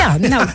Ja, nou.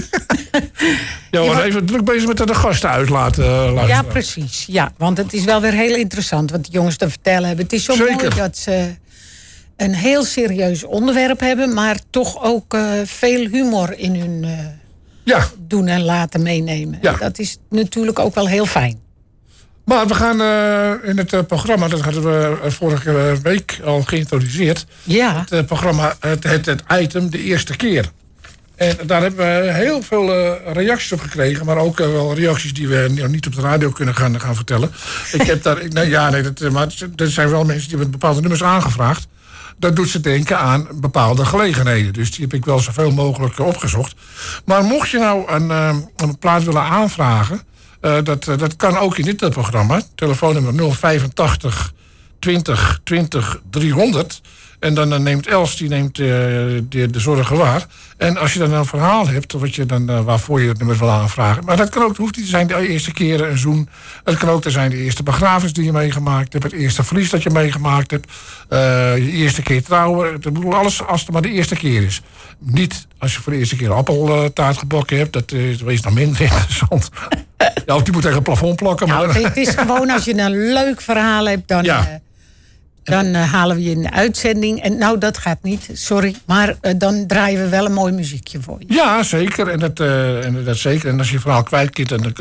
Ja, we even druk bezig met de gasten uitlaten. Ja, precies. Ja, want het is wel weer heel interessant wat de jongens te vertellen hebben. Het is zo mooi dat ze een heel serieus onderwerp hebben, maar toch ook veel humor in hun doen en laten meenemen. Ja. Dat is natuurlijk ook wel heel fijn. Maar we gaan in het programma, dat hadden we vorige week al geïntroduceerd. Ja. Het programma, het item de eerste keer. En daar hebben we heel veel reacties op gekregen. Maar ook wel reacties die we niet op de radio kunnen gaan vertellen. Ik heb daar, maar er zijn wel mensen die hebben bepaalde nummers aangevraagd. Dat doet ze denken aan bepaalde gelegenheden. Dus die heb ik wel zoveel mogelijk opgezocht. Maar mocht je nou een plaat willen aanvragen, dat kan ook in dit programma. Telefoonnummer 085 20 20 300. En dan neemt Els de zorgen waar. En als je dan een verhaal hebt waarvoor je het nummer wil aanvragen. Maar dat kan ook, het hoeft niet te zijn de eerste keer een zoen. Het kan ook te zijn de eerste begrafenis die je meegemaakt hebt. Het eerste verlies dat je meegemaakt hebt. Je eerste keer trouwen. Ik bedoel, alles als het maar de eerste keer is. Niet als je voor de eerste keer appeltaart gebakken hebt. Dat is dan minder interessant. Ja, of die moet tegen het plafond plakken. Nou, maar het is gewoon als je een leuk verhaal hebt, dan... Ja. Dan halen we je in de uitzending. En nou, dat gaat niet, sorry. Maar dan draaien we wel een mooi muziekje voor je. Ja, zeker. En dat zeker. En als je je verhaal kwijt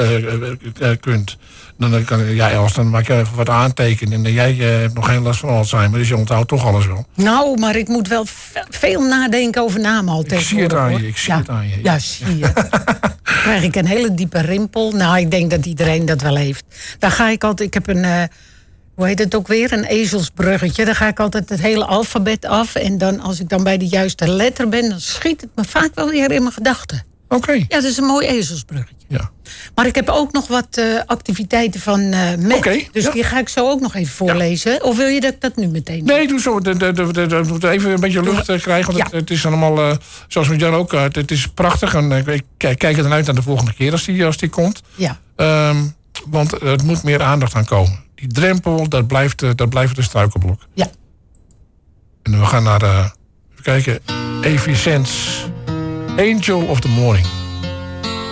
kunt, dan maak je even wat aantekenen. En jij hebt nog geen last van Alzheimer, dus je onthoudt toch alles wel. Nou, maar ik moet wel veel nadenken over namen al tegenwoordig. Ik zie het aan je. Ja, zie je. Dan krijg ik een hele diepe rimpel. Nou, ik denk dat iedereen dat wel heeft. Dan ga ik altijd, ik heb een... hoe heet het ook weer? Een ezelsbruggetje. Dan ga ik altijd het hele alfabet af. En dan, als ik dan bij de juiste letter ben, dan schiet het me vaak wel weer in mijn gedachten. Oké. Ja, dat is een mooi ezelsbruggetje. Ja. Maar ik heb ook nog wat activiteiten van Met. Dus die ga ik zo ook nog even voorlezen. Ja. Of wil je dat ik dat nu meteen doe? Nee, doe zo. We moeten even een beetje lucht krijgen. Want het is allemaal, zoals met Jan ook, het is prachtig. En ik kijk er dan uit naar de volgende keer als die komt. Ja. Want er moet meer aandacht aan komen. Die drempel, dat blijft een struikelblok. Ja. En we gaan naar, even kijken, Evie Sands, Angel of the Morning.